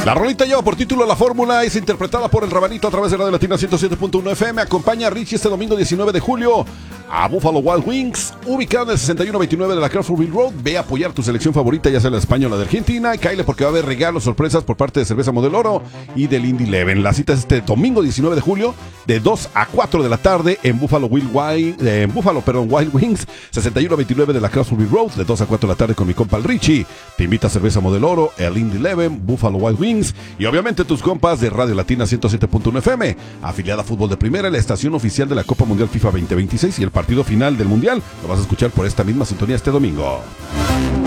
La rolita lleva por título La Fórmula, es interpretada por el Rabanito a través de Radio Latina 107.1 FM. Acompaña a Richie este domingo 19 de julio a Buffalo Wild Wings, ubicado en el 6129 de la Crawfordville Road. Ve a apoyar tu selección favorita, ya sea la española o la de Argentina. Y cáele porque va a haber regalos, sorpresas por parte de Cerveza Modelo Oro y del Indy Leven. La cita es este domingo 19 de julio de 2 a 4 de la tarde en Buffalo Wild Wings, 6129 de la Crawfordville Road, de 2 a 4 de la tarde con mi compa el Richie. Te invita a Cerveza Modelo Oro, el Indy Leven, Buffalo Wild Wings y obviamente tus compas de Radio Latina 107.1 FM, afiliada a Fútbol de Primera, la estación oficial de la Copa Mundial FIFA 2026 y el partido final del Mundial lo vas a escuchar por esta misma sintonía este domingo.